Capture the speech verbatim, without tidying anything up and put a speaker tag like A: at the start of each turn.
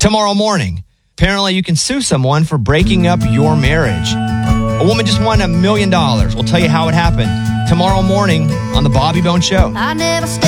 A: Tomorrow morning, apparently you can sue someone for breaking up your marriage. A woman just won a million dollars. We'll tell you how it happened tomorrow morning on the Bobby Bone Show.
B: I never